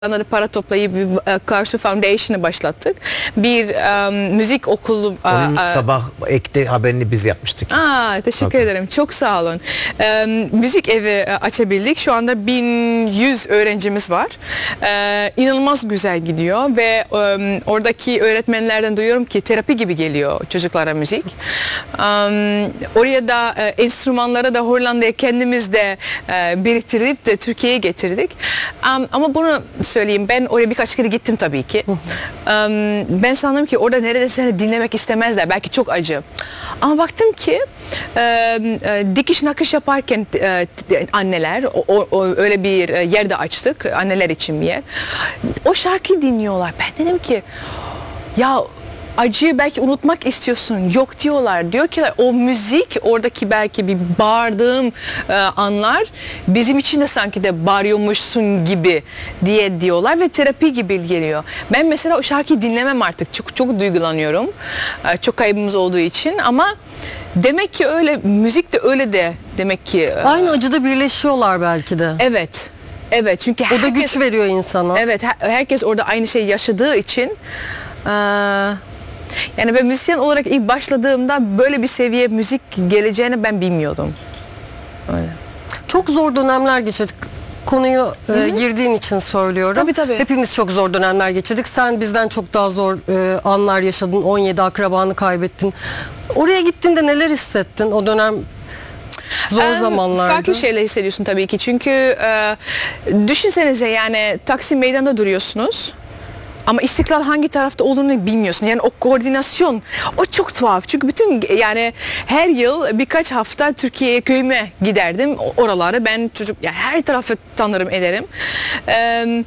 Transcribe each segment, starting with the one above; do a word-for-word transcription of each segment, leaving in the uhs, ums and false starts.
para toplayıp Karsu Foundation'ı başlattık. Bir um, müzik okulu. Onun uh, sabah ekte haberini biz yapmıştık. Aa, teşekkür Tabii. ederim. Çok sağ olun. Um, müzik evi açabildik. Şu anda bin yüz öğrencimiz var. Uh, inanılmaz güzel gidiyor ve um, oradaki öğretmenlerden duyuyorum ki terapi gibi geliyor çocuklara müzik. Um, oraya da uh, enstrümanları da Hollanda'ya kendimiz de uh, biriktirip de Türkiye'ye getirdik. Um, ama bunu söyleyeyim, ben oraya birkaç kere gittim tabii ki. um, ben sandım ki orada neredeyse dinlemek istemezler, belki çok acı, ama baktım ki e, e, dikiş nakış yaparken e, anneler o, o, o, öyle bir yerde açtık, anneler için bir yer, o şarkıyı dinliyorlar. Ben dedim ki ya acıyı belki unutmak istiyorsun, yok diyorlar. Diyor ki o müzik, oradaki belki bir bağırdığım e, anlar bizim için de sanki de bağırıyormuşsun gibi diye diyorlar ve terapi gibi geliyor. Ben mesela o şarkıyı dinlemem artık, çok çok duygulanıyorum, e, çok kaybımız olduğu için, ama demek ki öyle, müzik de öyle de demek ki. E, Aynı acıda birleşiyorlar belki de. Evet. Evet, çünkü o da herkes, güç veriyor insana. Evet, her, herkes orada aynı şeyi yaşadığı için. E, Yani ben müzisyen olarak ilk başladığımda böyle bir seviye müzik geleceğini ben bilmiyordum. Öyle. Çok zor dönemler geçirdik. Konuyu e, girdiğin için söylüyorum. Tabii, tabii. Hepimiz çok zor dönemler geçirdik. Sen bizden çok daha zor e, anlar yaşadın. on yedi akrabanı kaybettin. Oraya gittiğinde neler hissettin o dönem? Zor Ee, zamanlardı. Farklı şeyler hissediyorsun tabii ki. Çünkü e, düşünsenize, yani Taksim Meydanı'nda duruyorsunuz. Ama İstiklal hangi tarafta olduğunu bilmiyorsun. Yani o koordinasyon, o çok tuhaf. Çünkü bütün, yani her yıl birkaç hafta Türkiye'ye, köyüme giderdim. Oraları ben çocuk, yani her tarafı tanırım, ederim. Ee,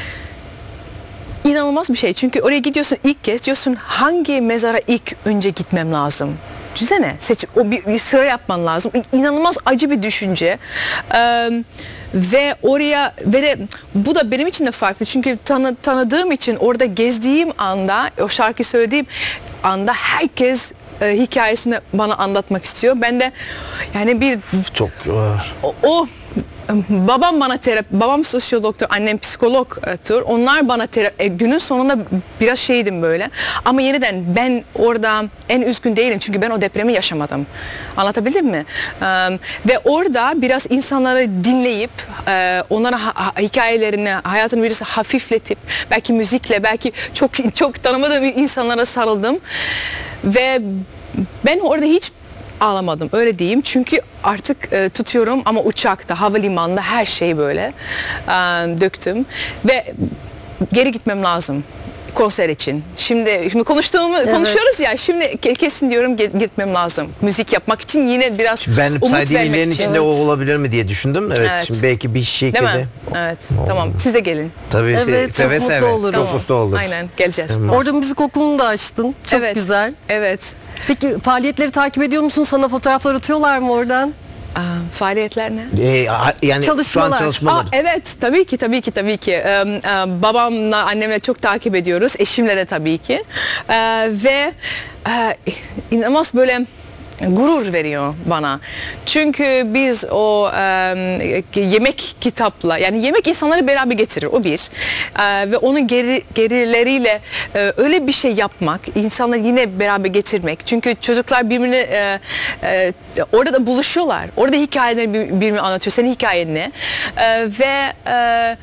inanılmaz bir şey. Çünkü oraya gidiyorsun ilk kez, diyorsun hangi mezara ilk önce gitmem lazım? Düşünsene, seç, o bir, bir sıra yapman lazım. İnanılmaz acı bir düşünce. Ee, ve oraya, ve de bu da benim için de farklı. Çünkü tanı, tanıdığım için, orada gezdiğim anda, o şarkı söylediğim anda herkes e, hikayesini bana anlatmak istiyor. Ben de yani bir Çok var. o, o babam bana terapi, babam sosyologtur, annem psikologtur. Onlar bana terapi, e, günün sonunda biraz şeydim böyle. Ama yeniden ben orada en üzgün değilim, çünkü ben o depremi yaşamadım. Anlatabildim mi? Ee, ve orada biraz insanları dinleyip, e, onlara ha, ha, hikayelerini, hayatını biraz hafifletip, belki müzikle, belki çok çok tanımadığım insanlara sarıldım. Ve ben orada hiç ağlamadım, öyle diyeyim, çünkü artık e, tutuyorum, ama uçakta, havalimanında her şeyi böyle e, döktüm ve geri gitmem lazım konser için. Şimdi şimdi konuştuğumu Evet. konuşuyoruz ya, şimdi kesin diyorum gitmem lazım. Müzik yapmak için, yine biraz Şimdi ben umut saydığım vermek illerin için. içinde Evet. o olabilir mi diye düşündüm. Evet, Evet. şimdi belki bir şekilde. Değil mi? Evet. Tamam. Siz de gelin. Tabii. Evet, çok seve mutlu seve. oluruz. Çok Tamam. mutlu oluruz. Aynen, geleceğiz. Tamam. Tamam. Orada müzik okulunu da açtın. Çok Evet. güzel. Evet. Peki faaliyetleri takip ediyor musun? Sana fotoğraflar atıyorlar mı oradan? Aa, faaliyetler ne? Ee, ha- yani şu an Çalışmalar. çalışmalar. Aa, evet, tabii ki tabii ki tabii ki. Ee, e, babamla, annemle çok takip ediyoruz. Eşimle de tabii ki. Ee, ve e, inanılmaz böyle gurur veriyor bana. Çünkü biz o e, yemek kitapla, yani yemek insanları beraber getirir, o bir. E, ve onun geri, gerileriyle e, öyle bir şey yapmak, insanları yine beraber getirmek. Çünkü çocuklar birbirine e, e, orada da buluşuyorlar. Orada hikayeleri bir- birbirine anlatıyor. Senin hikayen ne? E, ve e,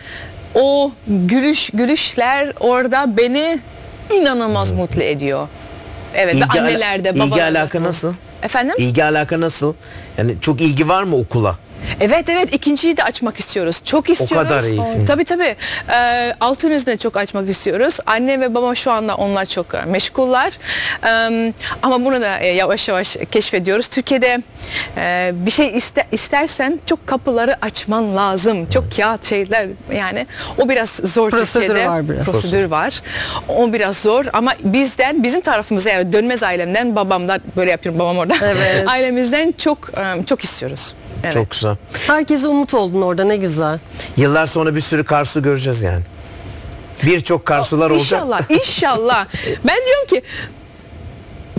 o gülüş gülüşler orada beni inanılmaz mutlu ediyor. Evet, İlgi, ve annelerde, ilgi babalarda. alaka nasıl? Efendim? İlgi alaka nasıl? Yani çok ilgi var mı okula? Evet evet, ikinciyi de açmak istiyoruz. Çok istiyoruz. kadar iyi. Tabii tabii. Ee, Altınöz'de çok açmak istiyoruz. Anne ve baba şu anda onlar çok e, meşguller. Ee, ama bunu da e, yavaş yavaş keşfediyoruz. Türkiye'de e, bir şey iste, istersen çok kapıları açman lazım. Çok kağıt şeyler, yani o biraz zor. Prosedür Türkiye'de. var biraz. Prosedür var. O biraz zor, ama bizden, bizim tarafımızda, yani dönmez ailemden, babamdan böyle yapıyorum, babam orada. Evet. Ailemizden çok e, çok istiyoruz. Evet. Çok güzel. Herkese umut oldun orada, ne güzel. Yıllar sonra bir sürü Karsu göreceğiz yani. Birçok Karsular olacak. İnşallah, inşallah. Ben diyorum ki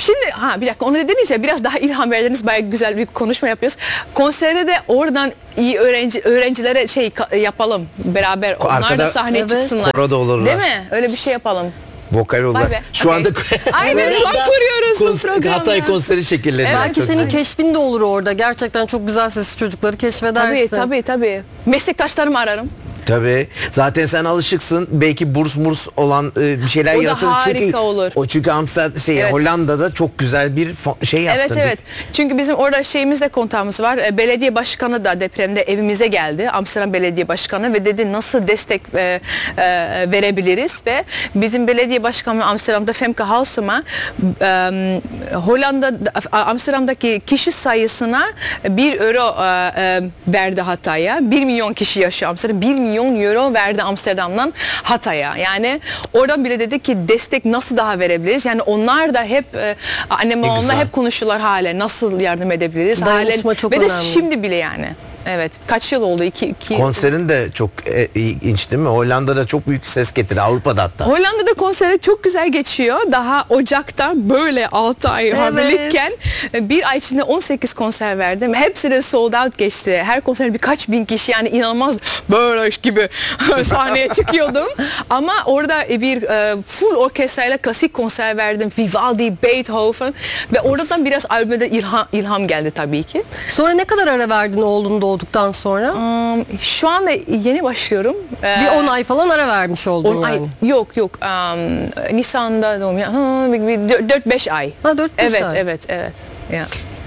Şimdi ha bir dakika onu dediniz ya biraz daha ilham verdiniz bayağı güzel bir konuşma yapıyoruz. Konserde de oradan iyi öğrenci öğrencilere şey ka- yapalım beraber. Onlar Arkada- da sahneye Evet. çıksınlar. Koro da olurlar. Değil mi? Öyle bir şey yapalım. Vokal olarak. Vay be, Şu okey. anda Aynen, plan kuruyoruz bu Konser- programda. Hatay konseri şekilleniyor. Belki Çok senin güzel. keşfin de olur orada. Gerçekten çok güzel sesli çocukları keşfedersin. Tabii tabii tabii. Meslektaşlarımı ararım. Tabii. Zaten sen alışıksın. Belki burs murs olan e, bir şeyler O da yaratır. harika çünkü, olur. O çünkü Amsterdam şey Evet. Hollanda'da çok güzel bir fo- şey yaptın. Evet evet. Çünkü bizim orada şeyimizde kontağımız var. E, Belediye başkanı da depremde evimize geldi. Amsterdam Belediye Başkanı ve dedi nasıl destek e, e, verebiliriz ve bizim belediye başkanı Amsterdam'da Femke Halsema e, Hollanda Amsterdam'daki kişi sayısına bir euro e, e, verdi Hatay'a. Bir milyon kişi yaşıyor Amsterdam. Bir milyon euro verdi Amsterdam'dan Hatay'a. Yani oradan bile dedi ki destek nasıl daha verebiliriz? Yani onlar da hep e, annem babamla güzel. hep konuşuyorlar halen nasıl yardım edebiliriz? Dayanışma Halen, çok ve de önemli. şimdi bile yani. Evet. Kaç yıl oldu? İki, iki Konserin de çok e, ilginç değil mi? Hollanda'da çok büyük ses getirdi. Avrupa'da hatta. Hollanda'da konseri çok güzel geçiyor. Daha Ocak'ta böyle altı ay Evet. hamileyken bir ay içinde on sekiz konser verdim. Hepsi de sold out geçti. Her konser birkaç bin kişi yani inanılmaz böyle gibi sahneye çıkıyordum. Ama orada bir e, full orkestrayla klasik konser verdim. Vivaldi, Beethoven ve oradan biraz albümde ilham, ilham geldi tabii ki. Sonra ne kadar ara verdin oğlun doğduktan sonra? Um, şu anda yeni başlıyorum. Ee, Bir on ay falan ara vermiş oldun on ay yani. yok yok um, Nisan'da doğum ya dört beş ay. Ha, dört beş evet, ay. Evet evet evet.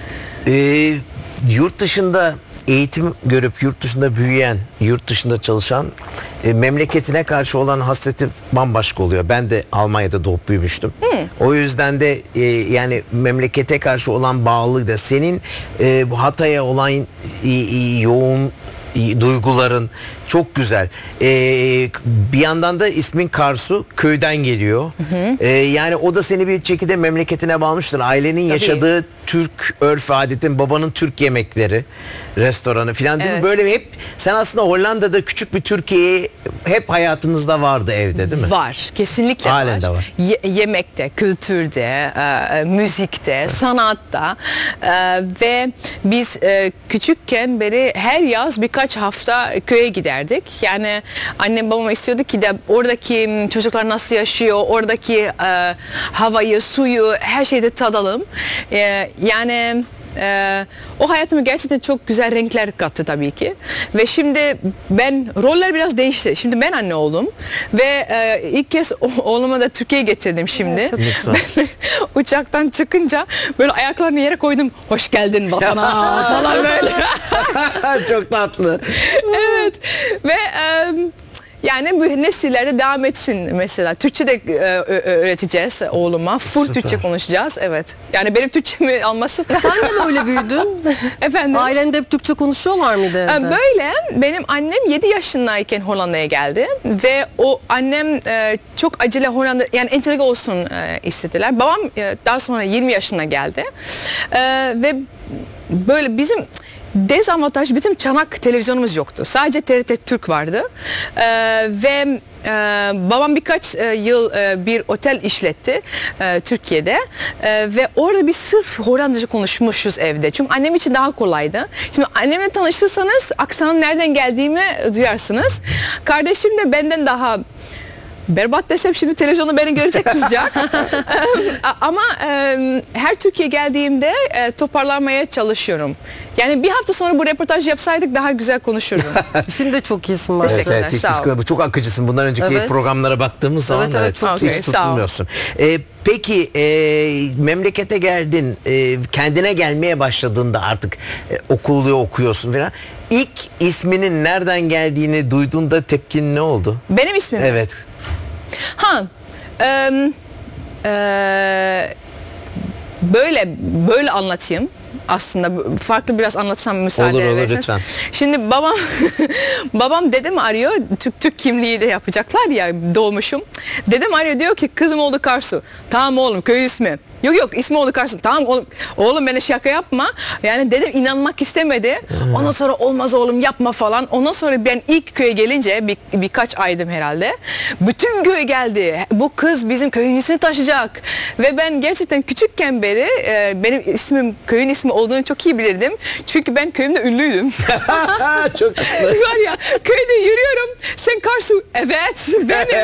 Ee, yurt dışında eğitim görüp yurt dışında büyüyen, yurt dışında çalışan e, memleketine karşı olan hasreti bambaşka oluyor. Ben de Almanya'da doğup büyümüştüm. O yüzden de e, yani memlekete karşı olan bağlılık da senin e, bu Hatay'a olan i- i- yoğun i- duyguların çok güzel. E, bir yandan da ismin Karsu köyden geliyor. E, yani o da seni bir şekilde memleketine bağlamıştır. Ailenin Tabii. yaşadığı Türk örf adetin, babanın Türk yemekleri, restoranı filan değil mi? Evet. Böyle hep sen aslında Hollanda'da küçük bir Türkiye hep hayatınızda vardı evde değil mi? Var. Kesinlikle Halen var. de var. Ye- yemekte, kültürde, e, müzikte, sanatta e, ve biz e, küçükken beri her yaz birkaç hafta köye giderdik. Yani annem babam istiyordu ki de oradaki m, çocuklar nasıl yaşıyor, oradaki e, havayı, suyu, her şeyi de tadalım. E, yani Ee, o hayatıma gerçekten çok güzel renkler kattı tabii ki. Ve şimdi ben roller biraz değişti. Şimdi ben anne oldum ve e, ilk kez o- oğlumu da Türkiye'ye getirdim şimdi. Çok güzel. Ben uçaktan çıkınca böyle ayaklarını yere koydum. Hoş geldin vatana falan böyle. Çok tatlı. Evet. Ve e, yani bu nesillerde devam etsin mesela. Türkçe de e, ö- ö- öğreteceğiz oğluma. Full Süper. Türkçe konuşacağız. Evet. Yani benim Türkçemi alması. Sen de mi öyle büyüdün? Efendim? Ailende hep Türkçe konuşuyorlar mıydı evde? Ee, Böyle benim annem yedi yaşındayken Hollanda'ya geldi ve o annem e, çok acele Hollanda yani entegre olsun e, istediler. Babam e, daha sonra yirmi yaşına geldi. E, ve böyle bizim dezavantaj bizim çanak televizyonumuz yoktu. Sadece T R T Türk vardı. E, ve e, babam birkaç e, yıl e, bir otel işletti e, Türkiye'de E, ve orada bir sırf Hollandaca konuşmuşuz evde. Çünkü annem için daha kolaydı. Şimdi annemle tanıştırsanız aksanın nereden geldiğimi duyarsınız. Kardeşim de benden daha berbat desem şimdi televizyonda beni görecek kızacak. Ama e, her Türkiye geldiğimde e, toparlanmaya çalışıyorum. Yani bir hafta sonra bu röportaj yapsaydık daha güzel konuşurdum. Şimdi de çok iyisin bence. Teşekkür Evet, ederim, evet, sağ hiç ol. kız- çok akıcısın. Bundan önceki Evet. programlara baktığımız zaman Evet, evet, çok hiç iyi. Sağ ol. tutulmuyorsun. Ee, peki e, memlekete geldin, e, kendine gelmeye başladığında artık e, okulu okuyorsun falan. İlk isminin nereden geldiğini duyduğunda tepkin ne oldu? Benim ismim mi? Evet. Ha, em, e, böyle böyle anlatayım. Aslında farklı biraz anlatsam müsaade Olur, olur, ederseniz. lütfen. Şimdi babam babam dedem arıyor. Türk Türk kimliği de yapacaklar ya doğmuşum. Dedem arıyor diyor ki kızım oldu Karsu. Tamam oğlum köy ismi. Yok yok ismi oldu karşısında. Tamam oğlum, oğlum bana şaka yapma. Yani dedim inanmak istemedi. Ondan sonra olmaz oğlum yapma falan. Ondan sonra ben ilk köye gelince bir, birkaç aydım herhalde. Bütün köy geldi. Bu kız bizim köyün ismini taşıyacak. Ve ben gerçekten küçükken beri e, benim ismim köyün ismi olduğunu çok iyi bilirdim. Çünkü ben köyümde ünlüydüm. Çok tatlı. Var ya köyde yürüyorum. Sen Karsu. Evet benim.